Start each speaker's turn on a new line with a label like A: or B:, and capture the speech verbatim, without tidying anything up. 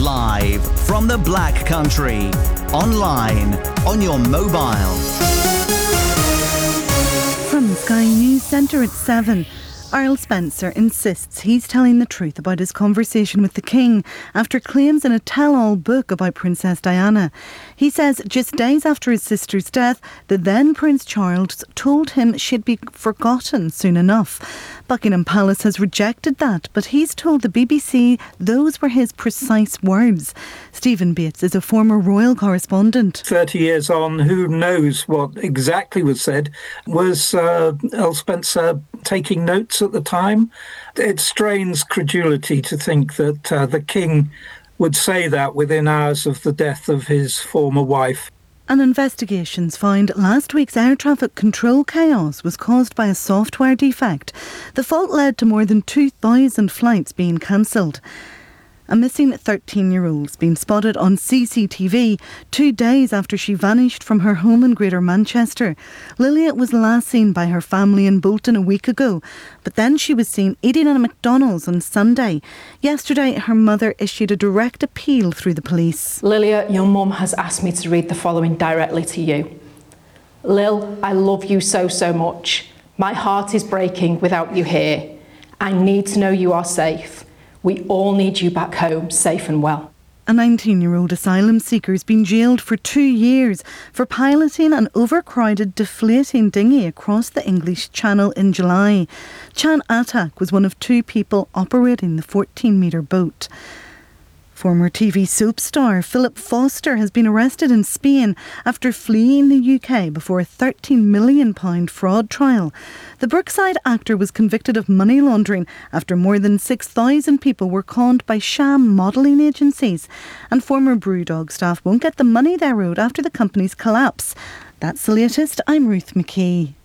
A: Live from the Black Country. Online, on your mobile.
B: From Sky News Centre at seven. Earl Spencer insists he's telling the truth about his conversation with the King after claims in a tell-all book about Princess Diana. He says just days after his sister's death, the then Prince Charles told him she'd be forgotten soon enough. Buckingham Palace has rejected that, but he's told the B B C those were his precise words. Stephen Bates is a former royal correspondent.
C: thirty years on, who knows what exactly was said? Was uh, Earl Spencer taking notes at the time? It strains credulity to think that uh, the King would say that within hours of the death of his former wife.
B: And investigations found last week's air traffic control chaos was caused by a software defect. The fault led to more than two thousand flights being cancelled. A missing thirteen-year-old's been spotted on C C T V two days after she vanished from her home in Greater Manchester. Liliet was last seen by her family in Bolton a week ago, but then she was seen eating at a McDonald's on Sunday. Yesterday, her mother issued a direct appeal through the police.
D: Liliet, your mum has asked me to read the following directly to you. Lil, I love you so, so much. My heart is breaking without you here. I need to know you are safe. We all need you back home, safe and well.
B: A nineteen-year-old asylum seeker has been jailed for two years for piloting an overcrowded, deflating dinghy across the English Channel in July. Chan Atak was one of two people operating the fourteen-metre boat. Former T V soap star Philip Foster has been arrested in Spain after fleeing the U K before a thirteen million pounds fraud trial. The Brookside actor was convicted of money laundering after more than six thousand people were conned by sham modelling agencies. And former Brewdog staff won't get the money they owed after the company's collapse. That's the latest. I'm Ruth McKee.